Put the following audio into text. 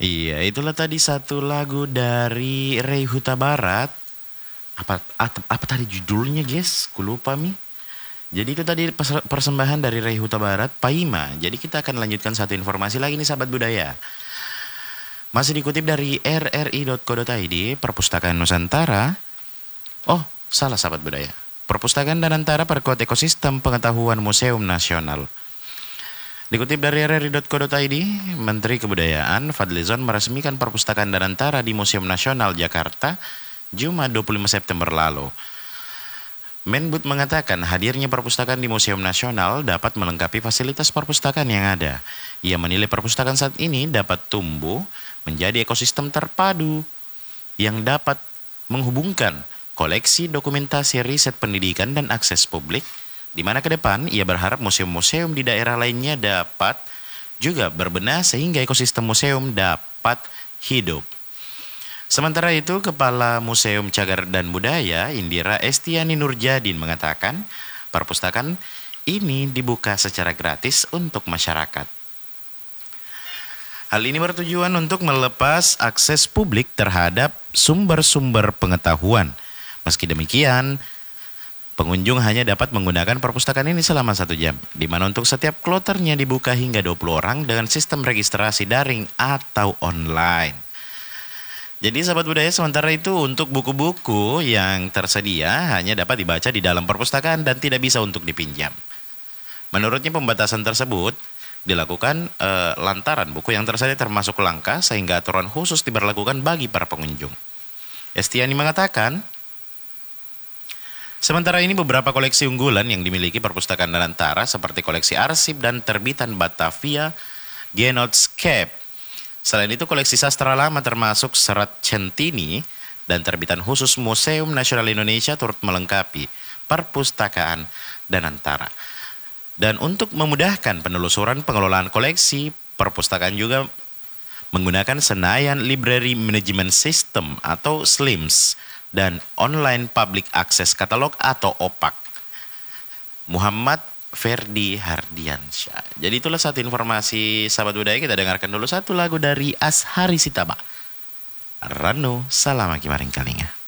Iya, itulah tadi satu lagu dari Ray Huta Barat. Apa tadi judulnya, guys? Lupa mi. Jadi itu tadi persembahan dari Ray Huta Barat, Paima. Jadi kita akan lanjutkan satu informasi lagi nih sahabat budaya. Masih dikutip dari rri.co.id, Perpustakaan Nusantara. Oh, salah sahabat budaya. Perpustakaan Danantara perkuat ekosistem pengetahuan Museum Nasional. Dikutip dari rri.co.id, Menteri Kebudayaan Fadlizon meresmikan Perpustakaan Danantara di Museum Nasional Jakarta Jumat 25 September lalu. Menbud mengatakan hadirnya perpustakaan di Museum Nasional dapat melengkapi fasilitas perpustakaan yang ada. Ia menilai perpustakaan saat ini dapat tumbuh menjadi ekosistem terpadu yang dapat menghubungkan koleksi, dokumentasi, riset pendidikan, dan akses publik, di mana ke depan ia berharap museum-museum di daerah lainnya dapat juga berbenah sehingga ekosistem museum dapat hidup. Sementara itu, Kepala Museum Cagar dan Budaya Indira Estiani Nurjadin mengatakan perpustakaan ini dibuka secara gratis untuk masyarakat. Hal ini bertujuan untuk melepas akses publik terhadap sumber-sumber pengetahuan. Meski demikian, pengunjung hanya dapat menggunakan perpustakaan ini selama 1 jam, di mana untuk setiap kloternya dibuka hingga 20 orang dengan sistem registrasi daring atau online. Jadi sahabat budaya, sementara itu untuk buku-buku yang tersedia hanya dapat dibaca di dalam perpustakaan dan tidak bisa untuk dipinjam. Menurutnya pembatasan tersebut dilakukan lantaran buku yang tersedia termasuk langka sehingga aturan khusus diberlakukan bagi para pengunjung. Estiani mengatakan, sementara ini beberapa koleksi unggulan yang dimiliki Perpustakaan Danantara seperti koleksi arsip dan terbitan Batavia Genotescape. Selain itu koleksi sastra lama termasuk Serat Centini dan terbitan khusus Museum Nasional Indonesia turut melengkapi Perpustakaan Danantara. Dan untuk memudahkan penelusuran pengelolaan koleksi, perpustakaan juga menggunakan Senayan Library Management System atau SLIMS dan Online Public Access Catalog atau OPAC. Muhammad Ferdi Hardiansyah. Jadi itulah satu informasi sahabat budaya. Kita dengarkan dulu satu lagu dari Ashari Sitaba. Rano Salamaki Maring Kalinga.